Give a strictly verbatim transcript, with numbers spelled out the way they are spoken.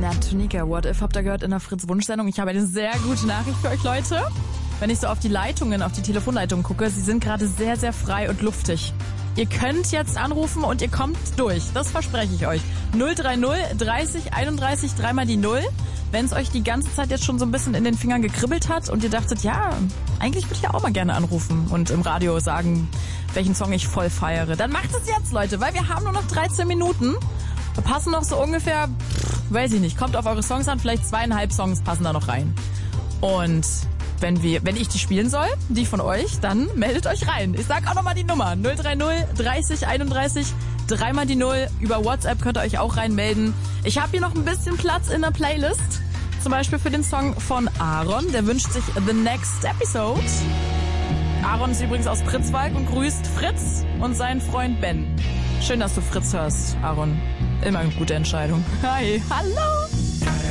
Tonika, What If, habt ihr gehört in der Fritz-Wunsch-Sendung. Ich habe eine sehr gute Nachricht für euch, Leute. Wenn ich so auf die Leitungen, auf die Telefonleitungen gucke, sie sind gerade sehr, sehr frei und luftig. Ihr könnt jetzt anrufen und ihr kommt durch. Das verspreche ich euch. null drei null dreißig einunddreißig, dreimal die Null. Wenn es euch die ganze Zeit jetzt schon so ein bisschen in den Fingern gekribbelt hat und ihr dachtet, ja, eigentlich würde ich ja auch mal gerne anrufen und im Radio sagen, welchen Song ich voll feiere. Dann macht es jetzt, Leute, weil wir haben nur noch dreizehn Minuten. Da passen noch so ungefähr, pff, weiß ich nicht, kommt auf eure Songs an, vielleicht zweieinhalb Songs passen da noch rein. Und wenn wir, wenn ich die spielen soll, die von euch, dann meldet euch rein. Ich sag auch nochmal die Nummer. null drei null dreißig einunddreißig, dreimal die Null. Über WhatsApp könnt ihr euch auch reinmelden. Ich habe hier noch ein bisschen Platz in der Playlist. Zum Beispiel für den Song von Aaron. Der wünscht sich The Next Episode. Aaron ist übrigens aus Pritzwalk und grüßt Fritz und seinen Freund Ben. Schön, dass du Fritz hörst, Aaron. Immer eine gute Entscheidung. Hi. Hallo.